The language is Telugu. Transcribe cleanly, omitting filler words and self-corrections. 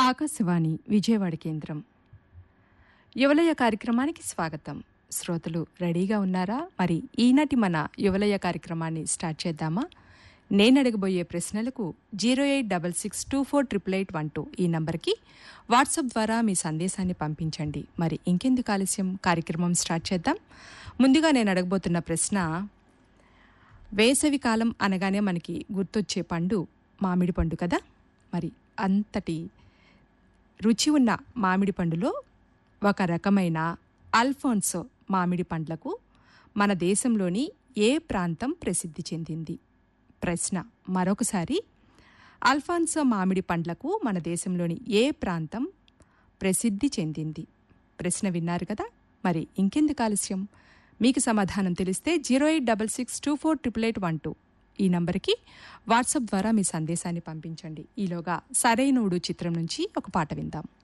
ఆకాశవాణి విజయవాడ కేంద్రం యువలయ కార్యక్రమానికి స్వాగతం. శ్రోతలు రెడీగా ఉన్నారా? మరి ఈనాటి మన యువలయ కార్యక్రమాన్ని స్టార్ట్ చేద్దామా? నేను అడగబోయే ప్రశ్నలకు 08662488812 ఈ నంబర్కి వాట్సాప్ ద్వారా మీ సందేశాన్ని పంపించండి. మరి ఇంకెందుకు ఆలస్యం, కార్యక్రమం స్టార్ట్ చేద్దాం. ముందుగా నేను అడగబోతున్న ప్రశ్న, వేసవి కాలం అనగానే మనకి గుర్తొచ్చే పండు మామిడి పండు కదా. మరి అంతటి రుచి ఉన్న మామిడి పండులో ఒక రకమైన అల్ఫోన్సో మామిడి పండ్లకు మన దేశంలోని ఏ ప్రాంతం ప్రసిద్ధి చెందింది? ప్రశ్న మరొకసారి, అల్ఫాన్సో మామిడి పండ్లకు మన దేశంలోని ఏ ప్రాంతం ప్రసిద్ధి చెందింది? ప్రశ్న విన్నారు కదా. మరి ఇంకెందుకు ఆలస్యం, మీకు సమాధానం తెలిస్తే 08662488812 ఈ నంబర్కి వాట్సాప్ ద్వారా మీ సందేశాన్ని పంపించండి. ఈలోగా సరైనోడు చిత్రం నుంచి ఒక పాట విందాం.